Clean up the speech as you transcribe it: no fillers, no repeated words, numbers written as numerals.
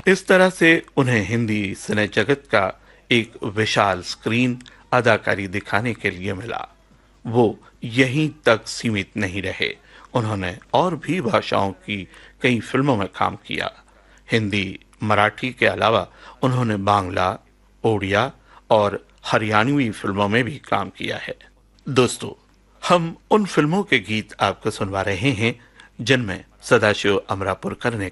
इस तरह से उन्हें हिंदी सिने जगत का एक विशाल स्क्रीन अदाकारी दिखाने के लिए मिला। वो यहीं तक सीमित नहीं रहे, उन्होंने और भी भाषाओं की कई फिल्मों में काम किया। हिंदी, मराठी के अलावा उन्होंने बांग्ला, ओडिया और हरियाणवी फिल्मों में भी काम किया है। दोस्तों, हम उन फिल्मों के गीत आपको सुनवा रहे हैं जिनमें सदाशिव अमरापुरकर ने